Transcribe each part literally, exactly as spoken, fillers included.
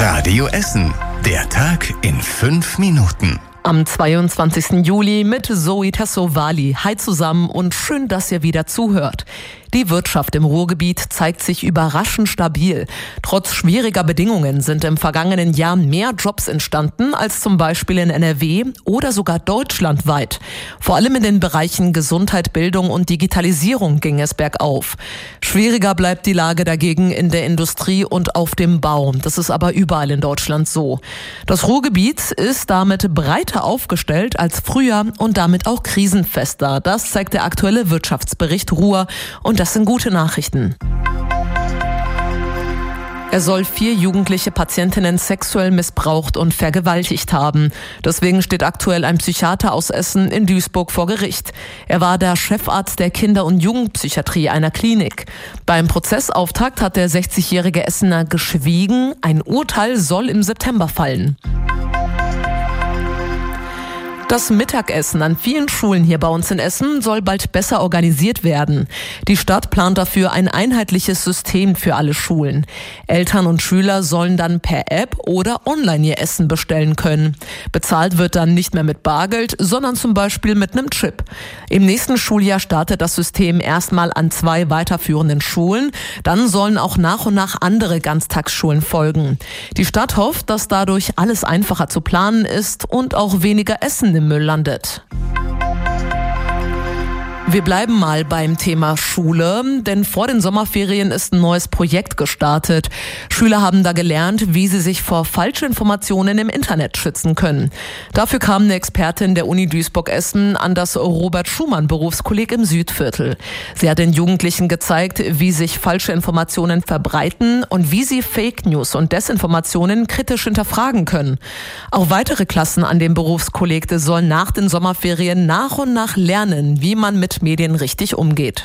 Radio Essen. Der Tag in fünf Minuten. Am zweiundzwanzigsten Juli mit Zoe Tassovali. Hi zusammen und schön, dass ihr wieder zuhört. Die Wirtschaft im Ruhrgebiet zeigt sich überraschend stabil. Trotz schwieriger Bedingungen sind im vergangenen Jahr mehr Jobs entstanden als zum Beispiel in N R W oder sogar deutschlandweit. Vor allem in den Bereichen Gesundheit, Bildung und Digitalisierung ging es bergauf. Schwieriger bleibt die Lage dagegen in der Industrie und auf dem Bau. Das ist aber überall in Deutschland so. Das Ruhrgebiet ist damit breiter aufgestellt als früher und damit auch krisenfester. Das zeigt der aktuelle Wirtschaftsbericht Ruhr und das sind gute Nachrichten. Er soll vier jugendliche Patientinnen sexuell missbraucht und vergewaltigt haben. Deswegen steht aktuell ein Psychiater aus Essen in Duisburg vor Gericht. Er war der Chefarzt der Kinder- und Jugendpsychiatrie einer Klinik. Beim Prozessauftakt hat der sechzigjährige Essener geschwiegen. Ein Urteil soll im September fallen. Das Mittagessen an vielen Schulen hier bei uns in Essen soll bald besser organisiert werden. Die Stadt plant dafür ein einheitliches System für alle Schulen. Eltern und Schüler sollen dann per App oder online ihr Essen bestellen können. Bezahlt wird dann nicht mehr mit Bargeld, sondern zum Beispiel mit einem Chip. Im nächsten Schuljahr startet das System erstmal an zwei weiterführenden Schulen. Dann sollen auch nach und nach andere Ganztagsschulen folgen. Die Stadt hofft, dass dadurch alles einfacher zu planen ist und auch weniger Essen im Müll landet. Wir bleiben mal beim Thema Schule, denn vor den Sommerferien ist ein neues Projekt gestartet. Schüler haben da gelernt, wie sie sich vor Falschinformationen im Internet schützen können. Dafür kam eine Expertin der Uni Duisburg-Essen an das Robert-Schumann-Berufskolleg im Südviertel. Sie hat den Jugendlichen gezeigt, wie sich falsche Informationen verbreiten und wie sie Fake News und Desinformationen kritisch hinterfragen können. Auch weitere Klassen an dem Berufskolleg sollen nach den Sommerferien nach und nach lernen, wie man mit Medien richtig umgeht.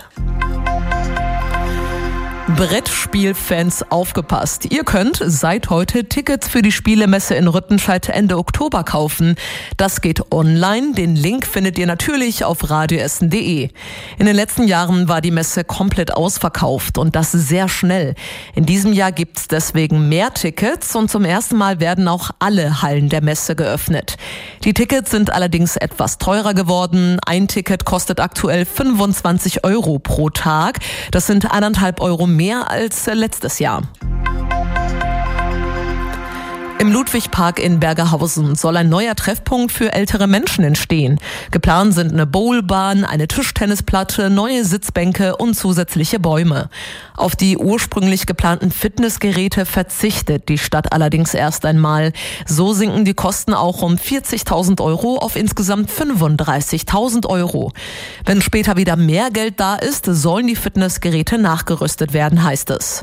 Brettspielfans aufgepasst. Ihr könnt seit heute Tickets für die Spielemesse in Rüttenscheid Ende Oktober kaufen. Das geht online. Den Link findet ihr natürlich auf radioessen punkt de. In den letzten Jahren war die Messe komplett ausverkauft und das sehr schnell. In diesem Jahr gibt es deswegen mehr Tickets und zum ersten Mal werden auch alle Hallen der Messe geöffnet. Die Tickets sind allerdings etwas teurer geworden. Ein Ticket kostet aktuell fünfundzwanzig Euro pro Tag. Das sind eineinhalb Euro mehr als letztes Jahr. Im Ludwigpark in Bergerhausen soll ein neuer Treffpunkt für ältere Menschen entstehen. Geplant sind eine Bowlbahn, eine Tischtennisplatte, neue Sitzbänke und zusätzliche Bäume. Auf die ursprünglich geplanten Fitnessgeräte verzichtet die Stadt allerdings erst einmal. So sinken die Kosten auch um vierzigtausend Euro auf insgesamt fünfunddreißigtausend Euro. Wenn später wieder mehr Geld da ist, sollen die Fitnessgeräte nachgerüstet werden, heißt es.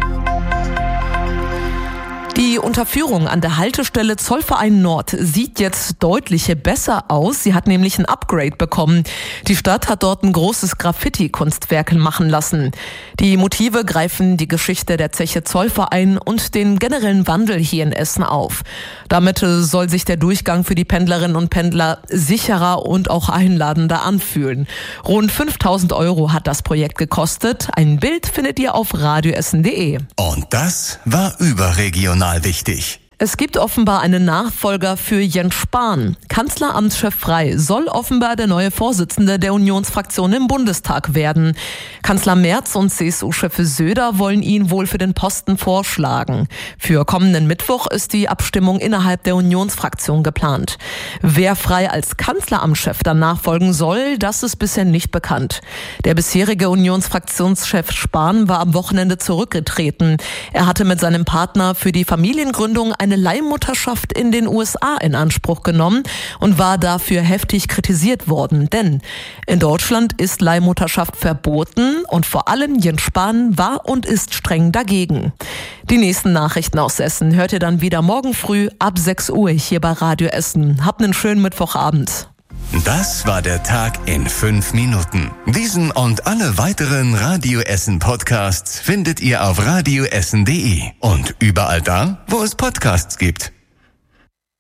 Die Unterführung an der Haltestelle Zollverein Nord sieht jetzt deutlich besser aus. Sie hat nämlich ein Upgrade bekommen. Die Stadt hat dort ein großes Graffiti-Kunstwerk machen lassen. Die Motive greifen die Geschichte der Zeche Zollverein und den generellen Wandel hier in Essen auf. Damit soll sich der Durchgang für die Pendlerinnen und Pendler sicherer und auch einladender anfühlen. Rund fünftausend Euro hat das Projekt gekostet. Ein Bild findet ihr auf radioessen punkt de. Und das war überregional wichtig. Es gibt offenbar einen Nachfolger für Jens Spahn. Kanzleramtschef Frey soll offenbar der neue Vorsitzende der Unionsfraktion im Bundestag werden. Kanzler Merz und C S U-Chef Söder wollen ihn wohl für den Posten vorschlagen. Für kommenden Mittwoch ist die Abstimmung innerhalb der Unionsfraktion geplant. Wer Frey als Kanzleramtschef dann nachfolgen soll, das ist bisher nicht bekannt. Der bisherige Unionsfraktionschef Spahn war am Wochenende zurückgetreten. Er hatte mit seinem Partner für die Familiengründung eine Leihmutterschaft in den U S A in Anspruch genommen und war dafür heftig kritisiert worden. Denn in Deutschland ist Leihmutterschaft verboten und vor allem Jens Spahn war und ist streng dagegen. Die nächsten Nachrichten aus Essen hört ihr dann wieder morgen früh ab sechs Uhr hier bei Radio Essen. Habt einen schönen Mittwochabend. Das war der Tag in fünf Minuten. Diesen und alle weiteren Radio Essen Podcasts findet ihr auf radioessen punkt de und überall da, wo es Podcasts gibt.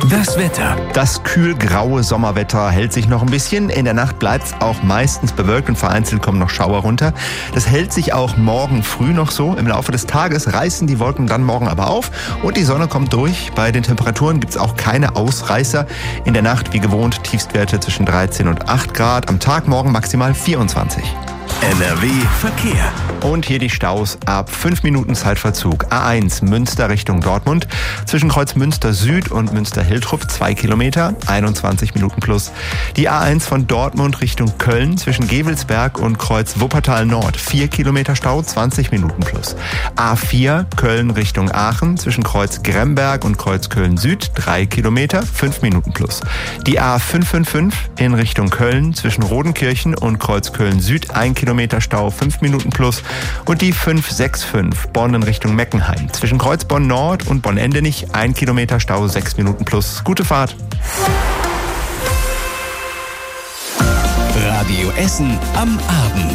Das Wetter. Das kühlgraue Sommerwetter hält sich noch ein bisschen. In der Nacht bleibt es auch meistens bewölkt und vereinzelt kommen noch Schauer runter. Das hält sich auch morgen früh noch so. Im Laufe des Tages reißen die Wolken dann morgen aber auf und die Sonne kommt durch. Bei den Temperaturen gibt es auch keine Ausreißer. In der Nacht wie gewohnt Tiefstwerte zwischen dreizehn und acht Grad. Am Tag morgen maximal vierundzwanzig. N R W Verkehr. Und hier die Staus ab fünf Minuten Zeitverzug. A eins Münster Richtung Dortmund. Zwischen Kreuz Münster Süd und Münster Hiltrup zwei Kilometer, einundzwanzig Minuten plus. Die A eins von Dortmund Richtung Köln zwischen Gevelsberg und Kreuz Wuppertal Nord. vier Kilometer Stau, zwanzig Minuten plus. A vier Köln Richtung Aachen zwischen Kreuz Gremberg und Kreuz Köln Süd. drei Kilometer, fünf Minuten plus. Die A fünf fünf fünf in Richtung Köln zwischen Rodenkirchen und Kreuz Köln Süd. ein Kilometer Stau, fünf Minuten plus. Und die fünf sechs fünf Bonn in Richtung Meckenheim. Zwischen Kreuzbonn Nord und Bonn-Endenich ein Kilometer Stau, sechs Minuten plus. Gute Fahrt. Radio Essen am Abend.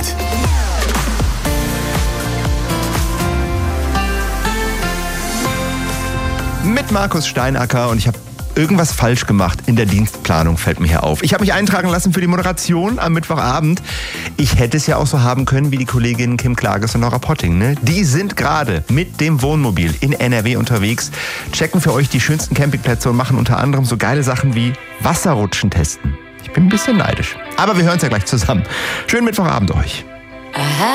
Mit Markus Steinacker und ich habe irgendwas falsch gemacht in der Dienstplanung, fällt mir hier auf. Ich habe mich eintragen lassen für die Moderation am Mittwochabend. Ich hätte es ja auch so haben können wie die Kolleginnen Kim Klages und Nora Potting. Ne? Die sind gerade mit dem Wohnmobil in N R W unterwegs, checken für euch die schönsten Campingplätze und machen unter anderem so geile Sachen wie Wasserrutschen testen. Ich bin ein bisschen neidisch. Aber wir hören es ja gleich zusammen. Schönen Mittwochabend euch. Aha.